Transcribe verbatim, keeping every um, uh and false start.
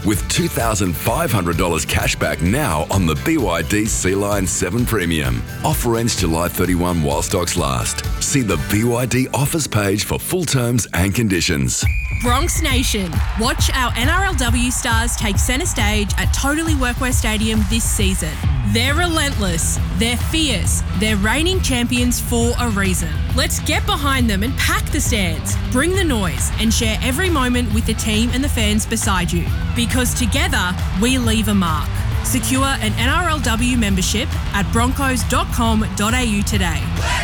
with two thousand five hundred dollars cash back now on the B Y D Sea Line seven Premium. Offer ends July thirty-first while stocks last. See the B Y D offers page for full terms and conditions. Bronx Nation, watch our N R L W stars take centre stage at Totally Workwear Stadium this season. They're relentless, they're fierce, they're reigning champions for a reason. Let's get behind them and pack the stands, bring the noise and share every moment with the team and the fans beside you. Because together, we leave a mark. Secure an N R L W membership at broncos dot com dot a u today.